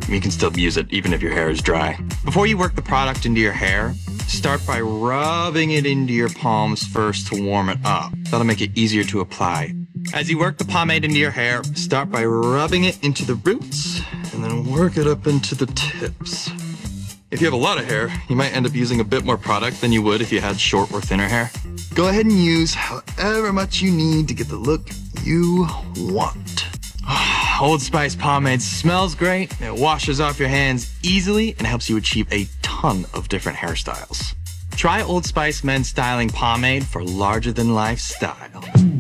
You can still use it even if your hair is dry. Before you work the product into your hair, start by rubbing it into your palms first to warm it up. That'll make it easier to apply. As you work the pomade into your hair, start by rubbing it into the roots and then work it up into the tips. If you have a lot of hair, you might end up using a bit more product than you would if you had short or thinner hair. Go ahead and use however much you need to get the look you want. Old Spice pomade smells great, it washes off your hands easily, and helps you achieve a ton of different hairstyles. Try Old Spice Men's Styling Pomade for larger-than-life style.